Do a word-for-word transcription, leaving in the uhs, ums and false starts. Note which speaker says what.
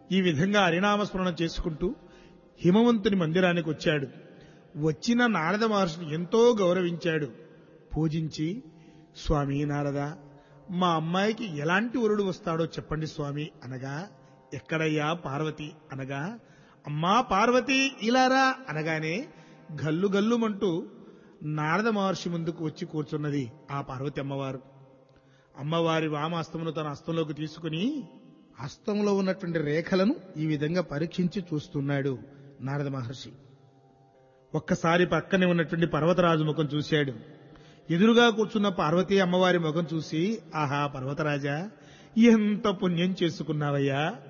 Speaker 1: ఈ విధంగా హరినామస్మరణ చేసుకుంటూ హిమవంతుని మందిరానికి వచ్చాడు. వచ్చిన నారద మహర్షిని ఎంతో గౌరవించాడు. పూజించి, స్వామి నారద, మా అమ్మాయికి ఎలాంటి వరుడు వస్తాడో చెప్పండి స్వామి అనగా, ఎక్కడయ్యా పార్వతి అనగా, అమ్మా పార్వతి ఇలారా అనగానే గల్లు గల్లుమంటూ నారద మహర్షి ముందుకు వచ్చి కూర్చున్నది ఆ పార్వతి అమ్మవారు. అమ్మవారి వామహస్తమును తన హస్తంలోకి తీసుకుని హస్తంలో ఉన్నటువంటి రేఖలను ఈ విధంగా పరీక్షించి చూస్తున్నాడు నారద మహర్షి. ఒక్కసారి పక్కనే ఉన్నటువంటి పర్వతరాజు ముఖం చూశాడు. ఎదురుగా కూర్చున్న పార్వతీ అమ్మవారి ముఖం చూసి, ఆహా పర్వతరాజా, ఎంత పుణ్యం చేసుకున్నావయ్యా,